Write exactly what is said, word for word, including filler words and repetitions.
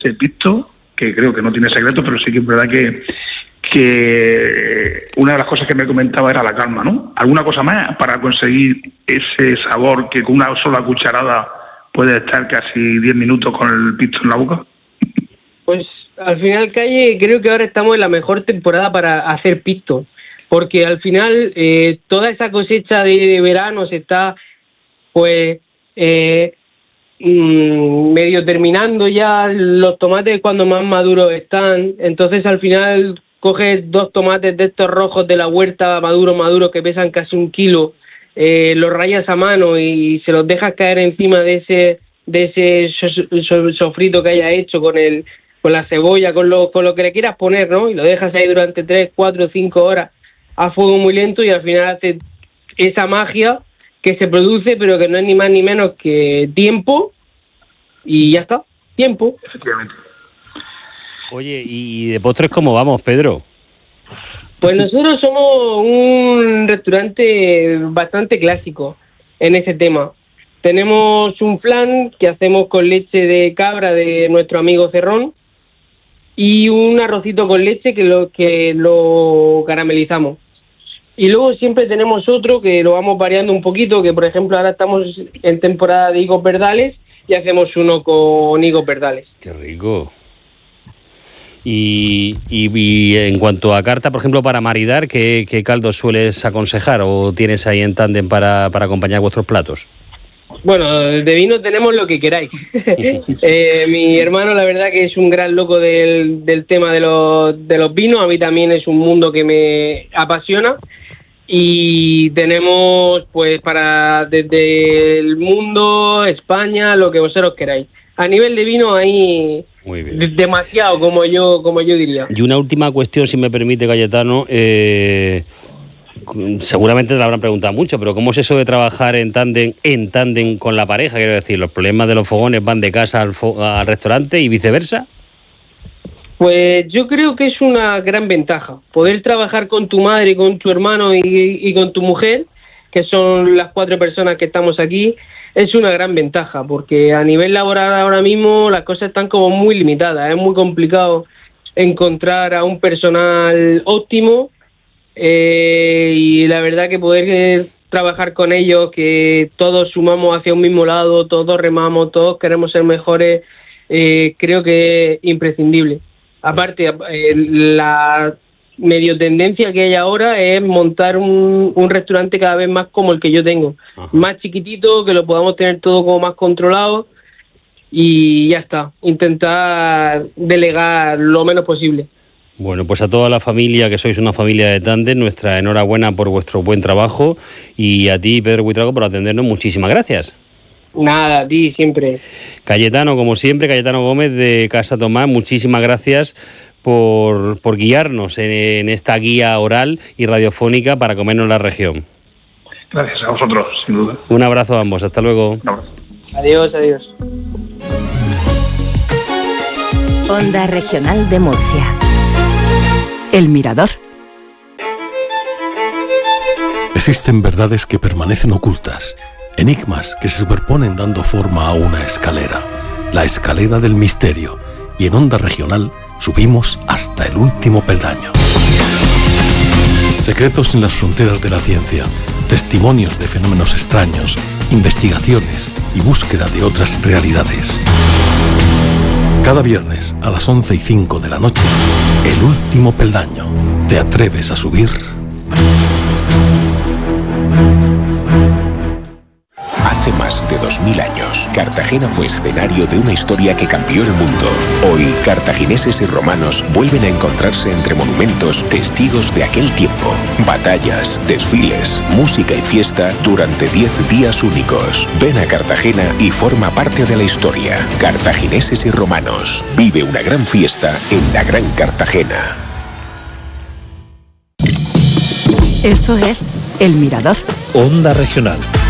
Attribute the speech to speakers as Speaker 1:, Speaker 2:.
Speaker 1: ese pisto, que creo que no tiene secreto, pero sí que es verdad que, que una de las cosas que me comentaba era la calma, ¿no? ¿Alguna cosa más para conseguir ese sabor que con una sola cucharada puede estar casi diez minutos con el pisto en la boca?
Speaker 2: Pues al final, Calle, creo que ahora estamos en la mejor temporada para hacer pisto, porque al final eh, toda esa cosecha de, de verano se está pues eh, mmm, medio terminando ya, los tomates cuando más maduros están, entonces al final coges dos tomates de estos rojos de la huerta maduro maduro que pesan casi un kilo, eh, los rayas a mano y se los dejas caer encima de ese de ese so, so, sofrito que haya hecho con el con la cebolla, con lo con lo que le quieras poner, ¿no? Y lo dejas ahí durante tres, cuatro, cinco horas a fuego muy lento y al final hace esa magia que se produce, pero que no es ni más ni menos que tiempo y ya está, tiempo.
Speaker 1: Efectivamente.
Speaker 3: Oye, ¿y de postres cómo vamos, Pedro?
Speaker 2: Pues nosotros somos un restaurante bastante clásico en ese tema. Tenemos un flan que hacemos con leche de cabra de nuestro amigo Cerrón y un arrocito con leche que lo que lo caramelizamos. Y luego siempre tenemos otro que lo vamos variando un poquito, que por ejemplo ahora estamos en temporada de higos verdales y hacemos uno con higos verdales.
Speaker 3: ¡Qué rico! Y, y, y en cuanto a carta, por ejemplo, para maridar, ¿qué, qué caldo sueles aconsejar o tienes ahí en tándem para, para acompañar vuestros platos?
Speaker 2: Bueno, de vino tenemos lo que queráis. eh, mi hermano, la verdad que es un gran loco del, del tema de los, de los vinos. A mí también es un mundo que me apasiona. Y tenemos, pues, para desde el mundo, España, lo que vosotros queráis. A nivel de vino hay demasiado, como yo, como yo diría.
Speaker 3: Y una última cuestión, si me permite, Cayetano. Eh... Seguramente te lo habrán preguntado mucho, pero ¿cómo es eso de trabajar en tándem en tándem con la pareja? Quiero decir, ¿los problemas de los fogones van de casa al, fo- al restaurante y viceversa?
Speaker 2: Pues yo creo que es una gran ventaja poder trabajar con tu madre, con tu hermano y, y con tu mujer, que son las cuatro personas que estamos aquí. Es una gran ventaja porque a nivel laboral ahora mismo las cosas están como muy limitadas. Es muy complicado encontrar a un personal óptimo. Eh, y la verdad que poder eh, trabajar con ellos, que todos sumamos hacia un mismo lado, todos remamos, todos queremos ser mejores, eh, creo que es imprescindible. Aparte, eh, la medio tendencia que hay ahora es montar un, un restaurante cada vez más como el que yo tengo. Ajá. Más chiquitito, que lo podamos tener todo como más controlado y ya está, intentar delegar lo menos posible.
Speaker 3: Bueno, pues a toda la familia, que sois una familia de tándem, nuestra enhorabuena por vuestro buen trabajo y a ti, Pedro Buitrago, por atendernos. Muchísimas gracias.
Speaker 2: Nada, a ti siempre.
Speaker 3: Cayetano, como siempre, Cayetano Gómez de Casa Tomás, muchísimas gracias por, por guiarnos en, en esta guía oral y radiofónica para comernos la región.
Speaker 1: Gracias a vosotros, sin duda.
Speaker 3: Un abrazo a ambos, hasta luego.
Speaker 1: Un abrazo.
Speaker 2: Adiós, adiós.
Speaker 4: Onda Regional de Murcia. El Mirador.
Speaker 5: Existen verdades que permanecen ocultas, enigmas que se superponen dando forma a una escalera, la escalera del misterio, y en Onda Regional subimos hasta el último peldaño. Secretos en las fronteras de la ciencia, testimonios de fenómenos extraños, investigaciones y búsqueda de otras realidades. Cada viernes a las once y cinco de la noche, el último peldaño. ¿Te atreves a subir?
Speaker 6: Hace más de dos mil años, Cartagena fue escenario de una historia que cambió el mundo. Hoy, cartagineses y romanos vuelven a encontrarse entre monumentos, testigos de aquel tiempo. Batallas, desfiles, música y fiesta durante diez días únicos. Ven a Cartagena y forma parte de la historia. Cartagineses y romanos. Vive una gran fiesta en la Gran Cartagena.
Speaker 4: Esto es El Mirador.
Speaker 7: Onda Regional.